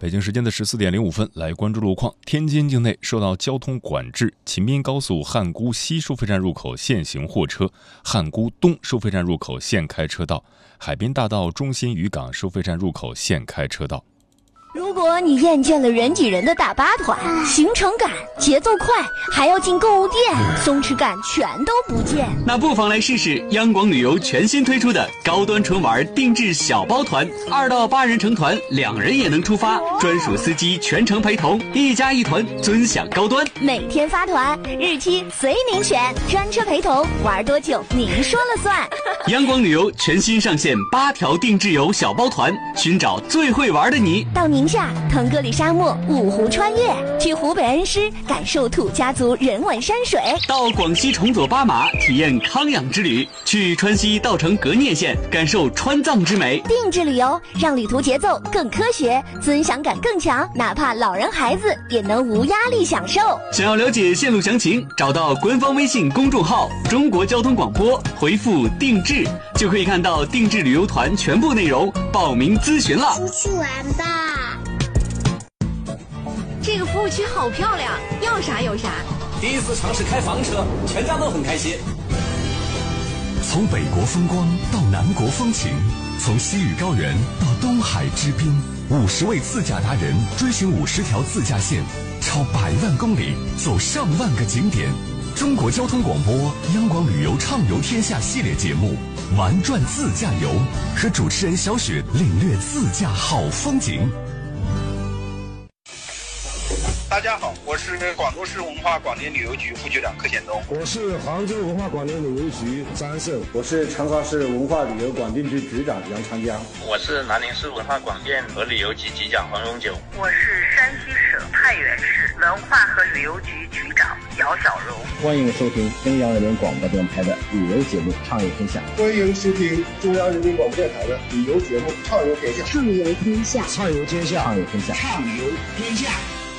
北京时间的14:05，来关注路况。天津境内受到交通管制，秦滨高速汉沽西收费站入口限行货车，汉沽东收费站入口限开车道，海滨大道中心渔港收费站入口限开车道。 如果你厌倦了人挤人的大巴团，行程赶、节奏快，还要进购物店，松弛感全都不见， 那不妨来试试央广旅游全新推出的高端纯玩定制小包团，2到8人成团，2人也能出发，专属司机全程陪同，1加1团，尊享高端。 每天发团，日期随您选，专车陪同，玩多久您说了算。 央广旅游全新上线8条定制游小包团，寻找最会玩的你。 到宁夏腾格里沙漠5湖穿越，去湖北恩施感受土家族人文山水， 到广西崇左巴马体验康养之旅，去川西稻城格聂县感受川藏之美。 定制旅游让旅途节奏更科学，尊享感更强，哪怕老人孩子也能无压力享受。 想要了解线路详情，找到官方微信公众号中国交通广播，回复定制就可以看到定制旅游团全部内容，报名咨询了。 出去玩吧。 这个服务区好漂亮，要啥有啥。 第一次尝试开房车，全家都很开心。 从北国风光到南国风情，从西域高原到东海之滨，50位自驾达人追寻50条自驾线，超100万公里，走上万个景点。中国交通广播央广旅游畅游天下系列节目玩转自驾游，和主持人小雪领略自驾好风景。 大家好，我是广州市文化广电旅游局副局长柯显东。 我是杭州文化广电旅游局张胜。 我是长沙市文化旅游广电局局长杨长江。 我是南宁市文化广电和旅游局局长黄荣九。 我是山西省太原市文化和旅游局局长姚小荣。 欢迎收听中央人民广播电台的旅游节目《畅游天下》。 欢迎收听中央人民广播电台的旅游节目《畅游天下》。 畅游天下， 畅游天下， 畅游天下， 畅游天下。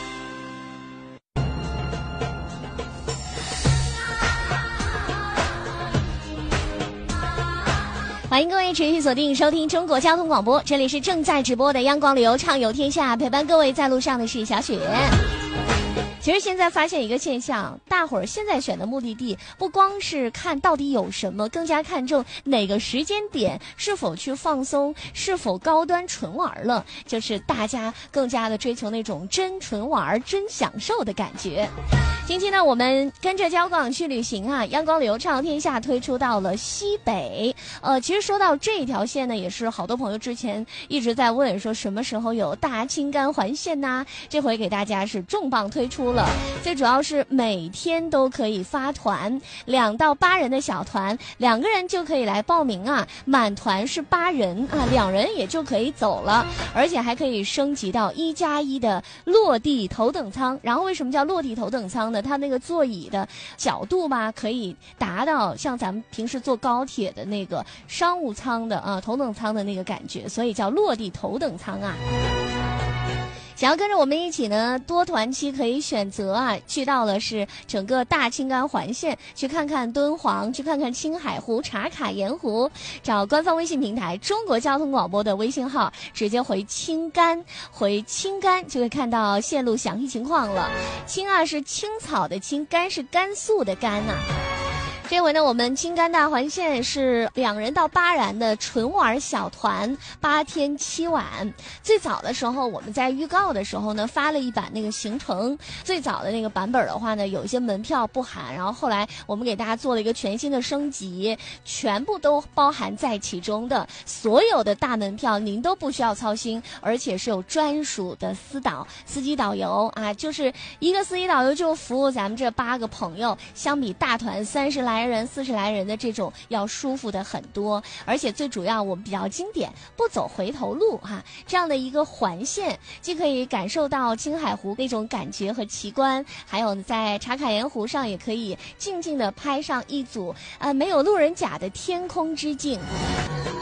欢迎各位持续锁定收听中国交通广播，这里是正在直播的央广旅游畅游天下，陪伴各位在路上的是小雪。其实现在发现一个现象，大伙儿现在选的目的地不光是看到底有什么，更加看重哪个时间点是否去放松，是否高端纯玩了，就是大家更加的追求那种真纯玩真享受的感觉。今天呢，我们跟着交广去旅行啊，央广旅游畅游天下推出到了西北。其实说到这一条线呢，也是好多朋友之前一直在问说什么时候有大青干环线呐，这回给大家是重磅推出了。最主要是每天都可以发团，2到8人的小团，2个人就可以来报名啊，满团是8人啊，2人也就可以走了，而且还可以升级到1加1的落地头等舱。然后为什么叫落地头等舱呢？它那个座椅的角度吧，可以达到像咱们平时坐高铁的那个商务舱的头等舱的那个感觉，所以叫落地头等舱啊。想要跟着我们一起呢，多团期可以选择啊，去到了是整个大青干环线，去看看敦煌，去看看青海湖、茶卡盐湖，找官方微信平台中国交通广播的微信号，直接回青干就会看到线路详细情况了。青啊是青草的青，甘是甘肃的甘啊。这回呢，我们青干大环线是2人到8人的纯玩小团，8天7晚。最早的时候，我们在预告的时候呢，发了一版那个行程。最早的那个版本的话呢，有一些门票不含，然后后来我们给大家做了一个全新的升级，全部都包含在其中的。所有的大门票您都不需要操心，而且是有专属的司机导游啊，就是一个司机导游就服务咱们这8个朋友，相比大团30来人、40来人的这种要舒服的很多。而且最主要，我们比较经典，不走回头路哈，这样的一个环线，既可以感受到青海湖那种感觉和奇观，还有在茶卡盐湖上也可以静静的拍上一组没有路人甲的天空之镜。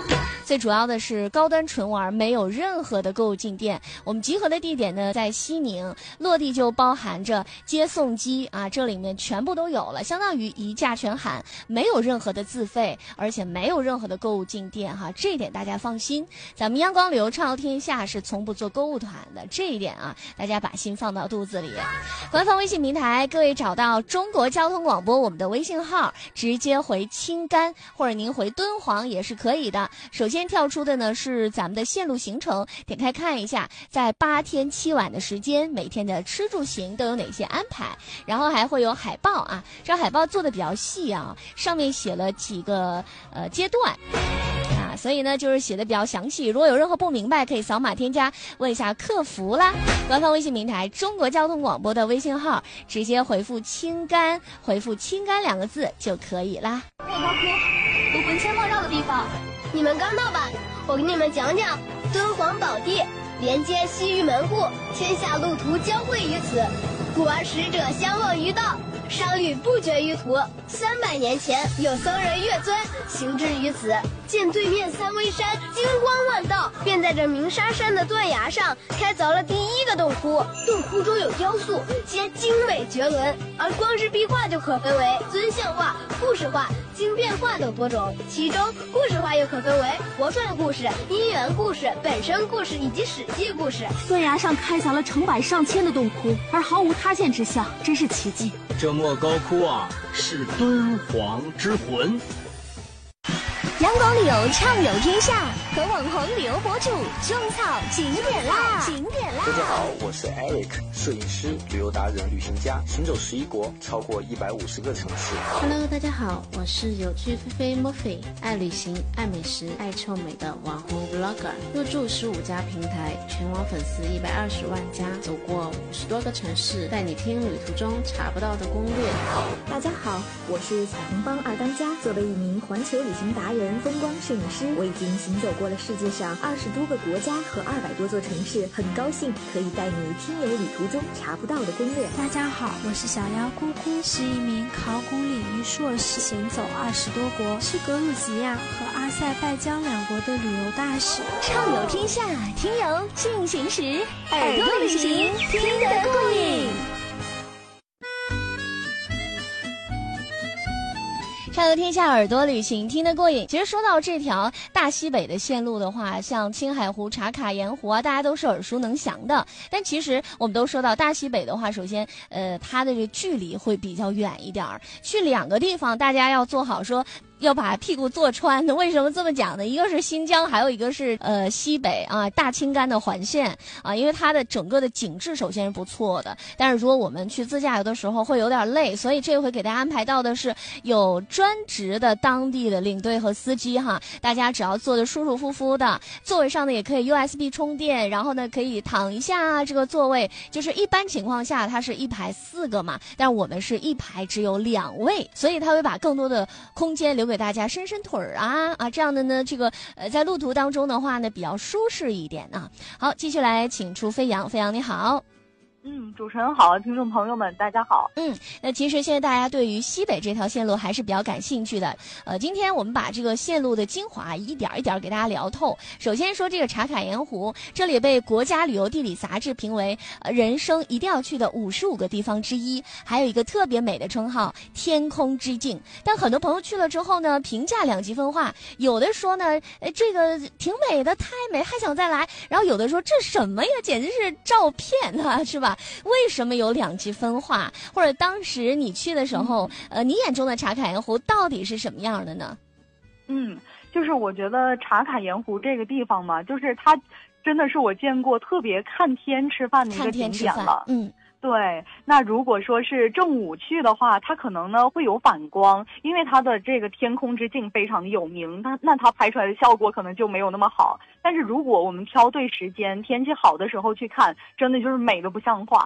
最主要的是高端纯玩没有任何的购物进店。我们集合的地点呢在西宁，落地就包含着接送机啊，这里面全部都有了，相当于一价全含，没有任何的自费，而且没有任何的购物进店哈，这一点大家放心。咱们阳光旅游畅游天下是从不做购物团的，这一点啊，大家把心放到肚子里。官方微信平台，各位找到中国交通广播我们的微信号，直接回青甘或者您回敦煌也是可以的。首先跳出的呢是咱们的线路行程，点开看一下，在8天7晚的时间，每天的吃住行都有哪些安排，然后还会有海报啊，这海报做的比较细啊，上面写了几个阶段啊，所以呢就是写的比较详细。如果有任何不明白，可以扫码添加问一下客服啦。官方微信平台中国交通广播的微信号，直接回复青甘，回复青甘2个字就可以啦。 莫高窟，有魂牵梦绕的地方，你们刚到吧？我给你们讲讲敦煌宝地，连接西域门户，天下路途交汇于此，故而使者相望于道，商旅不绝于途。300年前，有僧人月尊行至于此，见对面三危山金光万道，便在这鸣沙山的断崖上开凿了第一个洞窟。洞窟中有雕塑，皆精美绝伦，而光是壁画就可分为尊像画、故事画、经变画等多种。其中故事画又可分为活传故事、因缘故事、本身故事以及史记故事。 断崖上开凿了成百上千的洞窟，而毫无塌陷之象，真是奇迹。 这莫高窟啊，是敦煌之魂。 阳光旅游畅游天下，和网红旅游博主种草景点啦！景点啦！ 大家好，我是 Eric， 摄影师、旅游达人、旅行家，行走11国，超过150个城市。 Hello， 大家好，我是有趣菲菲 Murphy， 爱旅行、爱美食、爱臭美的网红 Vlogger， 入驻15家平台，全网粉丝120万加，走过50多个城市，带你听旅途中查不到的攻略。 大家好，我是彩虹帮2当家，作为一名环球旅行达人、风光摄影师，我已经行走过了世界上20多个国家和200多座城市，很高兴可以带你听游旅途中查不到的攻略。 大家好，我是小妖姑姑，是一名考古领域硕士，行走20多国，是格鲁吉亚和阿塞拜疆2国的旅游大使。 畅游天下，听游进行时，耳朵旅行听得过瘾。畅游天下，耳朵旅行听得过瘾。其实说到这条大西北的线路的话，像青海湖、茶卡盐湖啊，大家都是耳熟能详的。但其实我们都说到大西北的话，首先它的这个距离会比较远一点儿，去2个地方大家要做好说要把屁股坐穿。为什么这么讲呢？一个是新疆，还有一个是西北啊，大青甘的环线啊，因为它的整个的景致首先是不错的，但是如果我们去自驾游的时候会有点累，所以这回给大家安排到的是有专职的当地的领队和司机哈，大家只要坐得舒舒服服的，座位上呢也可以 USB 充电，然后呢可以躺一下，这个座位就是一般情况下它是1排4个嘛，但我们是1排只有2位，所以它会把更多的空间留给大家伸伸腿儿啊，这样的呢，这个在路途当中的话呢，比较舒适一点啊。好，继续来请出飞扬，飞扬你好。 主持人好，听众朋友们大家好。 那其实现在大家对于西北这条线路还是比较感兴趣的。今天我们把这个线路的精华一点一点给大家聊透。首先说这个茶卡盐湖，这里被国家旅游地理杂志评为人生一定要去的55个地方之一，还有一个特别美的称号天空之镜。但很多朋友去了之后呢，评价2极分化，有的说呢这个挺美的，太美还想再来，然后有的说这什么呀，简直是照片啊，是吧？为什么有2极分化？或者当时你去的时候，你眼中的茶卡盐湖到底是什么样的呢？ 就是我觉得茶卡盐湖这个地方嘛，就是它真的是我见过特别看天吃饭的一个景点了。对，那如果说是正午去的话，它可能呢会有反光，因为它的这个天空之镜非常的有名，那它拍出来的效果可能就没有那么好。但是如果我们挑对时间，天气好的时候去看，真的就是美的不像话。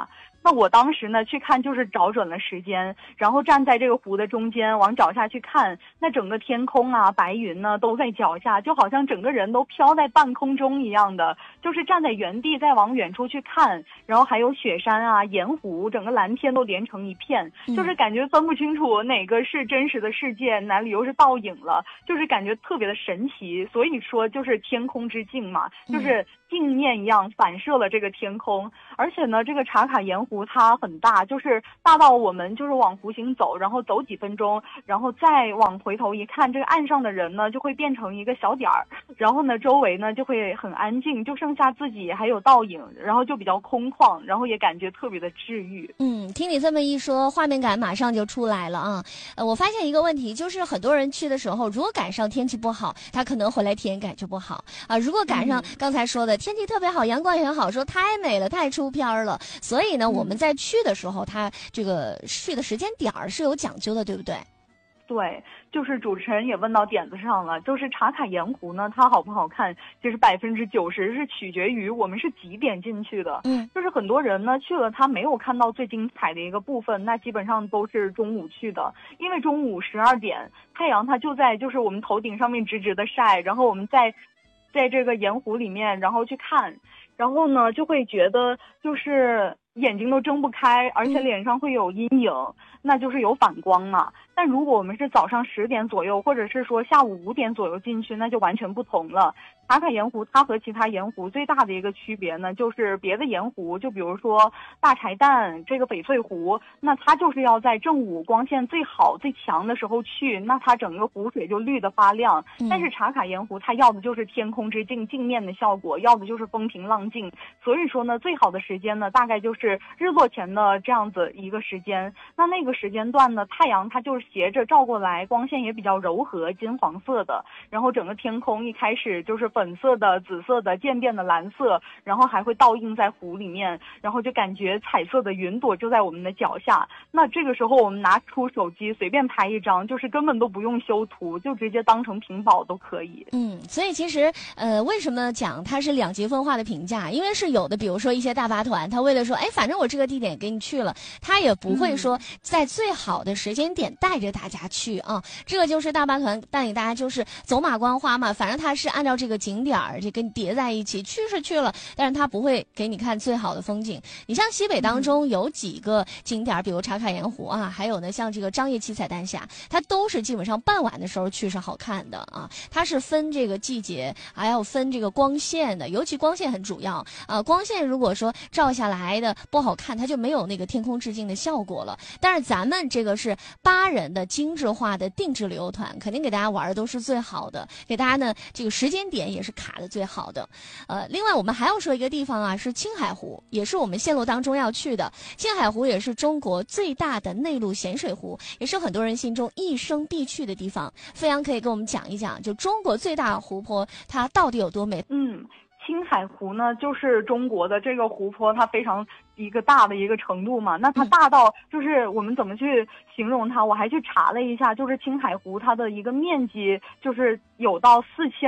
那我当时呢去看就是找准了时间，然后站在这个湖的中间往脚下去看，那整个天空啊白云呢都在脚下，就好像整个人都飘在半空中一样的，就是站在原地再往远处去看，然后还有雪山啊盐湖，整个蓝天都连成一片，就是感觉分不清楚哪个是真实的世界，哪里又是倒影了，就是感觉特别的神奇。所以说就是天空之镜嘛，就是镜面一样反射了这个天空。而且呢这个茶卡盐湖它很大，就是大到我们就是往湖心走，然后走几分钟，然后再往回头一看，这个岸上的人呢就会变成一个小点儿，然后呢周围呢就会很安静，就剩下自己还有倒影，然后就比较空旷，然后也感觉特别的治愈。 听你这么一说，画面感马上就出来了啊！我发现一个问题，就是很多人去的时候，如果赶上天气不好，他可能回来体验感就不好啊。如果赶上刚才说的天气特别好，阳光也很好，说太美了，太出片了，所以呢，我们在去的时候，它这个去的时间点儿是有讲究的，对不对？ 对，就是主持人也问到点子上了，就是茶卡盐湖呢，它好不好看，其实90%是取决于我们是几点进去的。就是很多人呢去了，他没有看到最精彩的一个部分，那基本上都是中午去的，因为中午12点，太阳它就在就是我们头顶上面直直的晒，然后我们在这个盐湖里面，然后去看，然后呢就会觉得就是眼睛都睁不开，而且脸上会有阴影，那就是有反光嘛。但如果我们是早上10点左右，或者是说下午5点左右进去，那就完全不同了。茶卡盐湖它和其他盐湖最大的一个区别呢，就是别的盐湖，就比如说大柴旦这个翡翠湖，那它就是要在正午光线最好最强的时候去，那它整个湖水就绿得发亮。但是茶卡盐湖它要的就是天空之镜，镜面的效果，要的就是风平浪静。所以说呢，最好的时间呢，大概就是日落前的这样子一个时间。那个时间段呢，太阳它就是斜着照过来，光线也比较柔和，金黄色的，然后整个天空一开始就是粉色的、紫色的、渐变的蓝色，然后还会倒映在湖里面，然后就感觉彩色的云朵就在我们的脚下。那这个时候我们拿出手机随便拍一张，就是根本都不用修图，就直接当成屏保都可以。 所以其实为什么讲它是2极分化的评价？因为是有的，比如说一些大巴团，他为了说反正我这个地点给你去了，他也不会说在最好的时间点带着大家去啊。这个就是大巴团带领大家就是走马观花嘛，反正他是按照这个景点就跟你叠在一起，去是去了，但是他不会给你看最好的风景。你像西北当中有几个景点，比如茶卡盐湖啊，还有呢像这个张掖七彩丹霞，它都是基本上傍晚的时候去是好看的啊。它是分这个季节，还要分这个光线的，尤其光线很主要啊。光线如果说照下来的不好看，它就没有那个天空之镜的效果了。但是咱们这个是8人的精致化的定制旅游团，肯定给大家玩的都是最好的，给大家呢这个时间点也是卡的最好的。另外我们还要说一个地方啊，是青海湖，也是我们线路当中要去的。青海湖也是中国最大的内陆咸水湖，也是很多人心中一生必去的地方。飞扬可以跟我们讲一讲，就中国最大湖泊它到底有多美？ 青海湖呢，就是中国的这个湖泊，它非常一个大的一个程度嘛。那它大到就是我们怎么去形容它？我还去查了一下，就是青海湖它的一个面积就是有到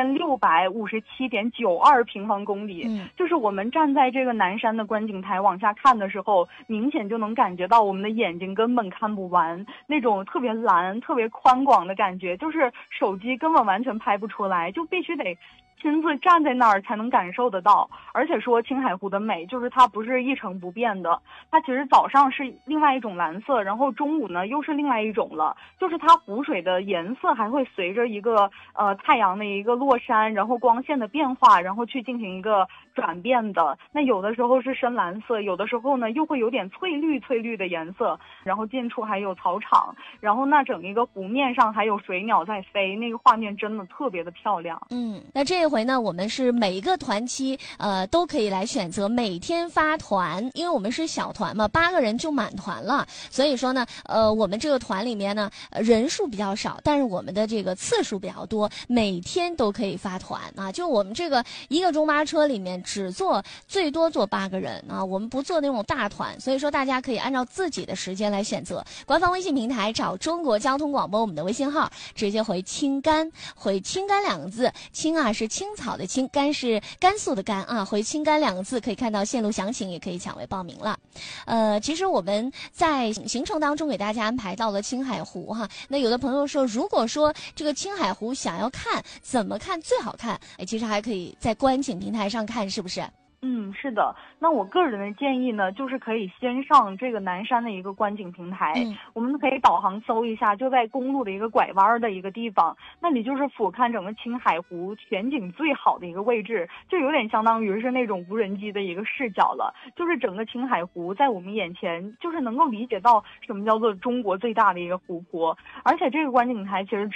4657.92平方公里。就是我们站在这个南山的观景台往下看的时候，明显就能感觉到我们的眼睛根本看不完，那种特别蓝、特别宽广的感觉，就是手机根本完全拍不出来，就必须得亲自站在那儿才能感受得到。而且说青海湖的美，就是它不是一成不变的，它其实早上是另外一种蓝色，然后中午呢又是另外一种了，就是它湖水的颜色还会随着一个太阳的一个落山，然后光线的变化，然后去进行一个转变的。那有的时候是深蓝色，有的时候呢又会有点翠绿的颜色，然后近处还有草场，然后那整一个湖面上还有水鸟在飞，那个画面真的特别的漂亮。 那这回呢我们是每一个团期都可以来选择每天发团，因为我们是小团嘛，8个人就满团了，所以说呢我们这个团里面呢人数比较少，但是我们的这个次数比较多。 每天都可以发团啊。就我们这个一个中巴车里面最多坐8个人啊，我们不做那种大团，所以说大家可以按照自己的时间来选择。官方微信平台找中国交通广播我们的微信号，直接回青甘，回青甘2个字，青啊是青草的青，甘是甘肃的甘啊，回青甘2个字可以看到线路详情，也可以抢位报名了。其实我们在行程当中给大家安排到了青海湖哈，那有的朋友说，如果说这个青海湖想要看，怎么看最好看？其实还可以在观景平台上看，是不是？ 是的。那我个人的建议呢，就是可以先上这个南山的一个观景平台，我们可以导航搜一下，就在公路的一个拐弯的一个地方，那里就是俯瞰整个青海湖全景最好的一个位置，就有点相当于是那种无人机的一个视角了，就是整个青海湖在我们眼前，就是能够理解到什么叫做中国最大的一个湖泊。而且这个观景台其实